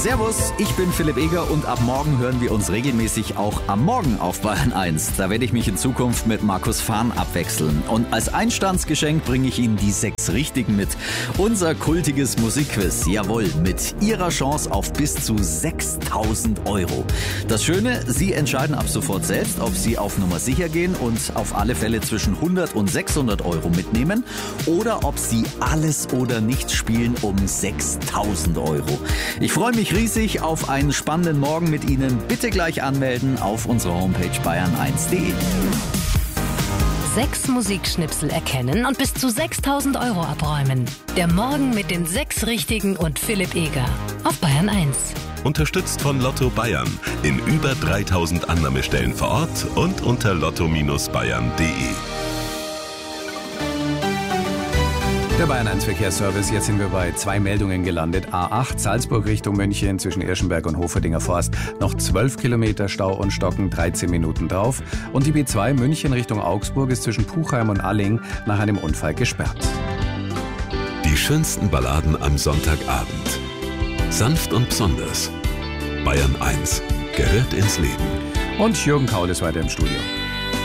Servus, ich bin Philipp Eger und ab morgen hören wir uns regelmäßig auch am Morgen auf Bayern 1. Da werde ich mich in Zukunft mit Markus Fahn abwechseln. Und als Einstandsgeschenk bringe ich Ihnen die 6 Richtigen mit. Unser kultiges Musikquiz, jawohl, mit Ihrer Chance auf bis zu 6.000 Euro. Das Schöne, Sie entscheiden ab sofort selbst, ob Sie auf Nummer sicher gehen und auf alle Fälle zwischen 100 und 600 Euro mitnehmen oder ob Sie alles oder nichts spielen um 6.000 Euro. Ich freue mich riesig auf einen spannenden Morgen mit Ihnen. Bitte gleich anmelden auf unserer Homepage bayern1.de. 6 Musikschnipsel erkennen und bis zu 6.000 Euro abräumen. Der Morgen mit den 6 Richtigen und Philipp Eger auf Bayern 1. Unterstützt von Lotto Bayern in über 3.000 Annahmestellen vor Ort und unter lotto-bayern.de. Der Bayern 1 Verkehrsservice, jetzt sind wir bei 2 Meldungen gelandet. A8 Salzburg Richtung München zwischen Irschenberg und Hoferdinger Forst. Noch 12 Kilometer Stau und Stocken, 13 Minuten drauf. Und die B2 München Richtung Augsburg ist zwischen Puchheim und Alling nach einem Unfall gesperrt. Die schönsten Balladen am Sonntagabend. Sanft und besonders. Bayern 1 gehört ins Leben. Und Jürgen Kaul ist weiter im Studio.